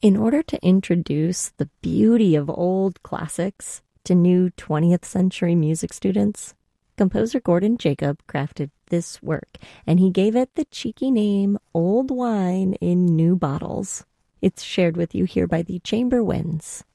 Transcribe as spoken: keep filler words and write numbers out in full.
In order to introduce the beauty of old classics to new twentieth century music students, composer Gordon Jacob crafted this work, and he gave it the cheeky name Old Wine in New Bottles. It's shared with you here by the Chamber Winds.